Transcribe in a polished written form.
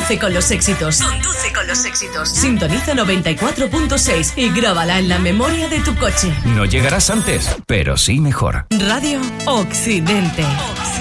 Conduce con los éxitos. Conduce con los éxitos. Sintoniza 94.6 y grábala en la memoria de tu coche. No llegarás antes, pero sí mejor. Radio Occidente.